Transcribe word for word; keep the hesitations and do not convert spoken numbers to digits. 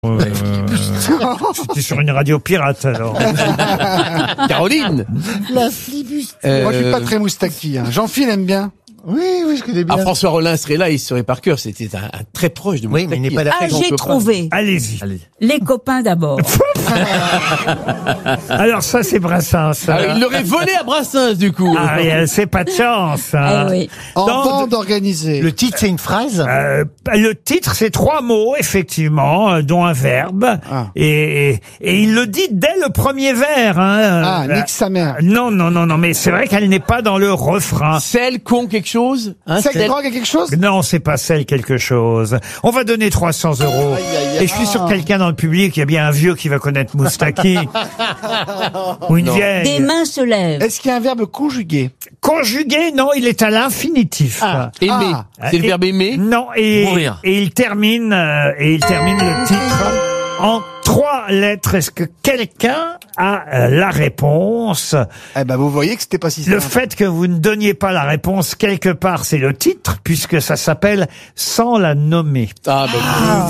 Euh, C'était sur une radio pirate alors. Caroline. La flibuste. Euh, Moi, je suis pas très moustaki. Hein. Jean-Phil aime bien. Oui, oui, je connais bien. Ah, François Rollin serait là, il serait par cœur. C'était un, un très proche de Oui, Moustaki. mais il n'est pas là. Ah, j'ai trouvé. Allez-y. Les copains d'abord. Alors ça c'est Brassens. Ah, il l'aurait volé à Brassens du coup. Ariel, c'est pas de chance. Hein. Eh oui. En Dans- bande organisée. Le titre, c'est une phrase. Euh, le titre, c'est trois mots, effectivement, euh, dont un verbe. Ah. Et, et, et il le dit dès le premier vers. Hein. Ah, Euh, nique sa mère. Non, non, non, non, mais c'est vrai qu'elle n'est pas dans le refrain. Celle, con, quelque chose. Hein, C'est celle- drogue à quelque chose? Non, c'est pas celle quelque chose. On va donner trois cents euros. Aïe, aïe, aïe. Et je suis sûr que quelqu'un dans le public, il y a bien un vieux qui va connaître Moustaki. Ou une vieille. Des mains se lèvent. Est-ce qu'il y a un verbe conjugué? Conjugué, non, il est à l'infinitif. Ah. Aimer. Ah. C'est le Et- verbe aimer. Non, et, Mourir. et il termine, euh, et il termine le titre en trois lettres. Est-ce que quelqu'un a euh, la réponse? Eh ben, vous voyez que c'était pas si Le simple. fait que vous ne donniez pas la réponse quelque part, c'est le titre, puisque ça s'appelle Sans la nommer. Ah, ben,